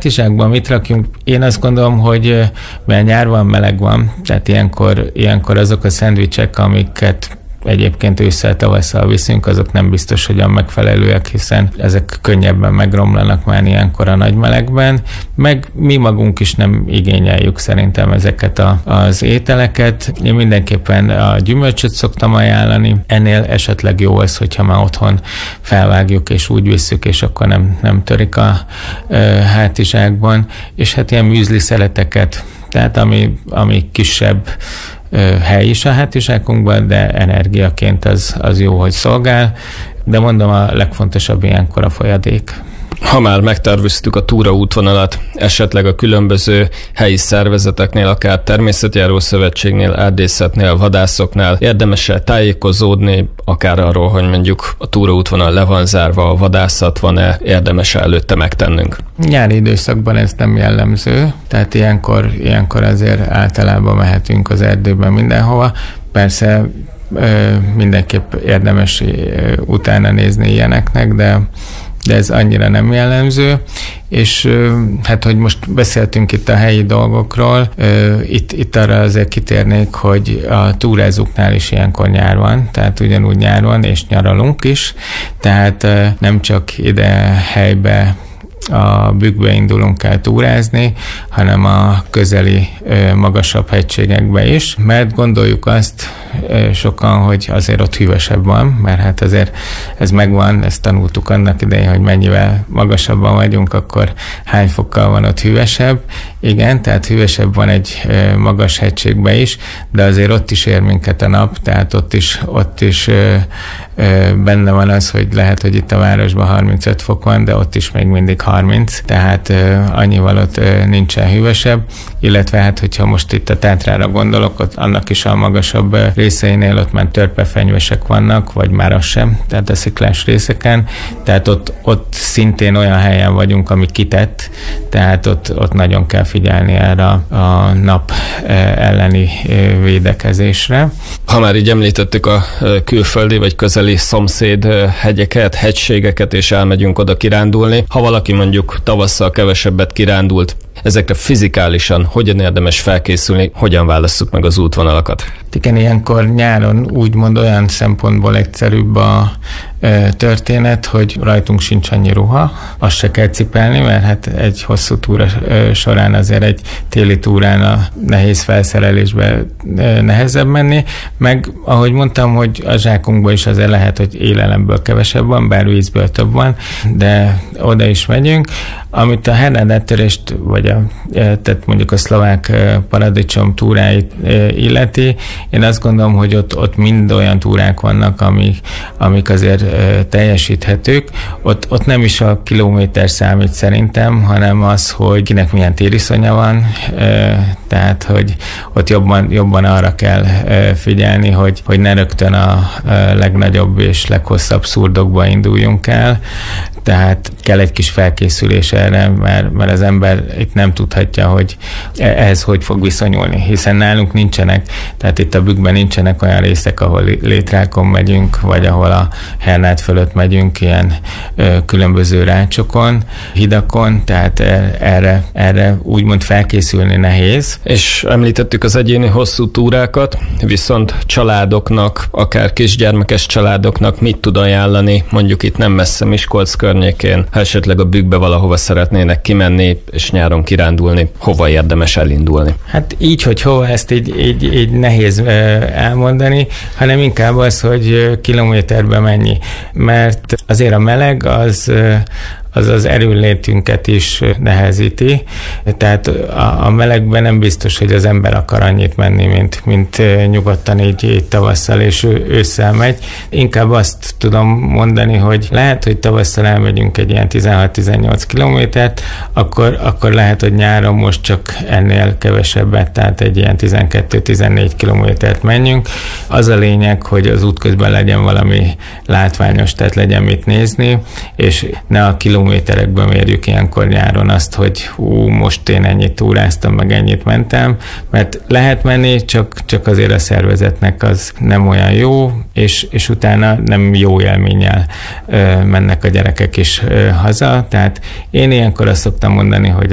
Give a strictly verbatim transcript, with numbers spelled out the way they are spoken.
hátizsákban mit rakjunk? Én azt gondolom, hogy mert nyár van, meleg van, tehát ilyenkor, ilyenkor azok a szendvicsek, amiket egyébként ősszel, tavasszal viszünk, azok nem biztos, hogy a megfelelőek, hiszen ezek könnyebben megromlanak már ilyenkor a nagy melegben, meg mi magunk is nem igényeljük szerintem ezeket a, az ételeket. Én mindenképpen a gyümölcsöt szoktam ajánlani, ennél esetleg jó az, hogyha már otthon felvágjuk és úgy visszük, és akkor nem, nem törik a e, hátizsákban, és hát ilyen műzli szeleteket, tehát ami, ami kisebb hely is a hátizsákunkban, de energiaként az, az jó, hogy szolgál, de mondom, a legfontosabb ilyenkor a folyadék. Ha már megterveztük a túraútvonalat, esetleg a különböző helyi szervezeteknél, akár természetjáró szövetségnél, erdészetnél, vadászoknál érdemes-e tájékozódni, akár arról, hogy mondjuk a túraútvonal le van zárva, a vadászat van-e, érdemes előtte megtennünk? Nyári időszakban ez nem jellemző, tehát ilyenkor, ilyenkor azért általában mehetünk az erdőben mindenhova. Persze mindenképp érdemes utána nézni ilyeneknek, de de ez annyira nem jellemző, és hát, hogy most beszéltünk itt a helyi dolgokról, itt, itt arra azért kitérnék, hogy a túrázóknál is ilyenkor nyár van, tehát ugyanúgy nyár van, és nyaralunk is, tehát nem csak ide helybe a Bükkbe indulunk el túrázni, hanem a közeli magasabb hegységekbe is, mert gondoljuk azt sokan, hogy azért ott hűvösebb van, mert hát azért ez megvan, ezt tanultuk annak idején, hogy mennyivel magasabban vagyunk, akkor hány fokkal van ott hűvösebb. Igen, tehát hűvösebb van egy magas hegységbe is, de azért ott is ér minket a nap, tehát ott is, ott is benne van az, hogy lehet, hogy itt a városban harmincöt fok van, de ott is még mindig harminc, tehát annyival ott nincsen hűvösebb, illetve hát, hogyha most itt a Tátrára gondolok, ott annak is a magasabb részeinél ott már törpefenyvesek vannak, vagy már az sem, tehát a sziklás részeken, tehát ott, ott szintén olyan helyen vagyunk, ami kitett, tehát ott, ott nagyon kell figyelni erre a nap elleni védekezésre. Ha már így említettük a külföldi vagy közeli szomszéd hegyeket, hegységeket, és elmegyünk oda kirándulni, ha valaki mondjuk tavasszal kevesebbet kirándult, ezekre fizikálisan hogyan érdemes felkészülni, hogyan válasszuk meg az útvonalakat? Igen, ilyenkor nyáron úgymond olyan szempontból egyszerűbb a e, történet, hogy rajtunk sincs annyi ruha, azt se kell cipelni, mert hát egy hosszú túra e, során azért egy téli túrán a nehéz felszerelésbe e, nehezebb menni, meg ahogy mondtam, hogy a zsákunkban is azért lehet, hogy élelemből kevesebb van, bár vízből több van, de oda is megyünk. Amit a Hernád-áttörést, vagy a, tehát mondjuk a szlovák paradicsom túráit illeti, én azt gondolom, hogy ott, ott mind olyan túrák vannak, amik, amik azért teljesíthetők. Ott, ott nem is a kilométer számít szerintem, hanem az, hogy kinek milyen tériszonya van, tehát, hogy ott jobban, jobban arra kell figyelni, hogy, hogy ne rögtön a legnagyobb és leghosszabb szurdokba induljunk el, tehát kell egy kis felkészülés erre, mert, mert az ember itt nem tudhatja, hogy ehhez hogy fog viszonyulni, hiszen nálunk nincsenek, tehát itt a Bükkben nincsenek olyan részek, ahol létrákon megyünk, vagy ahol a Hernád fölött megyünk, ilyen ö, különböző rácsokon, hidakon, tehát erre, erre úgymond felkészülni nehéz. És említettük az egyéni hosszú túrákat, viszont családoknak, akár kisgyermekes családoknak mit tud ajánlani, mondjuk itt nem messze Miskolc környékén, ha esetleg a Bükkbe valahova szeretnének kimenni, és nyáron kirándulni, hova érdemes elindulni? Hát így, hogy hova, ezt így, így, így nehéz elmondani, hanem inkább az, hogy kilométerben mennyi. Mert azért a meleg az az az erőnlétünket is nehezíti. Tehát a, a melegben nem biztos, hogy az ember akar annyit menni, mint, mint nyugodtan így, így tavasszal és ősszel megy. Inkább azt tudom mondani, hogy lehet, hogy tavasszal elmegyünk egy ilyen tizenhat-tizennyolc kilométert, akkor, akkor lehet, hogy nyáron most csak ennél kevesebbet, tehát egy ilyen tizenkettő-tizennégy kilométert menjünk. Az a lényeg, hogy az útközben legyen valami látványos, tehát legyen mit nézni, és ne a kilométerekben mérjük ilyenkor nyáron azt, hogy hú, most én ennyit túráztam, meg ennyit mentem, mert lehet menni, csak, csak azért a szervezetnek az nem olyan jó, és, és utána nem jó élménnyel ö, mennek a gyerekek is ö, haza, tehát én ilyenkor azt szoktam mondani, hogy